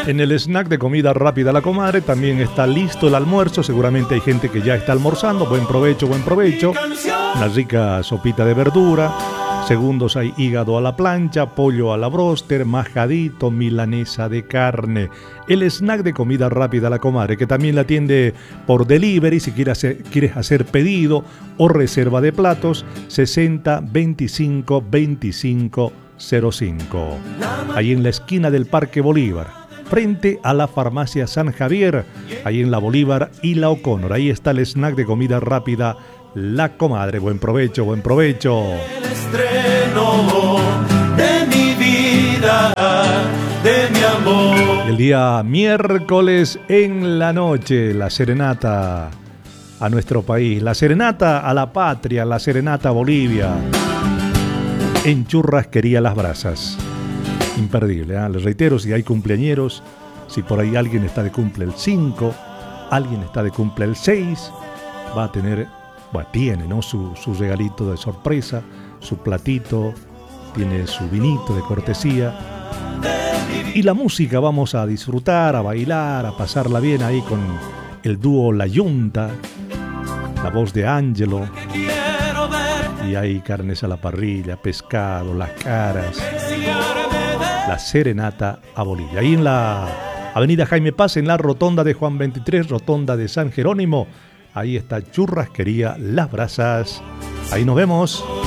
En el snack de comida rápida La Comadre también está listo el almuerzo. Seguramente hay gente que ya está almorzando. Buen provecho, buen provecho. Una rica sopita de verdura. Segundos hay hígado a la plancha, pollo a la bróster, majadito, milanesa de carne. El snack de comida rápida La Comadre, que también la atiende por delivery si quieres hacer pedido o reserva de platos. 60 25 25 05. Ahí en la esquina del Parque Bolívar, frente a la farmacia San Javier, ahí en la Bolívar y la O'Connor. Ahí está el snack de comida rápida La Comadre. Buen provecho, buen provecho. El estreno de mi vida, de mi amor. El día miércoles en la noche, la serenata a nuestro país, la serenata a la patria, la serenata a Bolivia, en Churrasquería Las Brasas. Imperdible, ¿eh? Les reitero, si hay cumpleañeros, si por ahí alguien está de cumple el 5, alguien está de cumple el 6, va a tener, bueno, tiene, ¿no?, su regalito de sorpresa, su platito, tiene su vinito de cortesía. Y la música, vamos a disfrutar, a bailar, a pasarla bien ahí con el dúo La Yunta, la voz de Ángelo. Y hay carnes a la parrilla, pescado, las caras, la serenata a Bolivia. Ahí en la avenida Jaime Paz, en la rotonda de Juan 23, rotonda de San Jerónimo. Ahí está Churrasquería Las Brasas. Ahí nos vemos.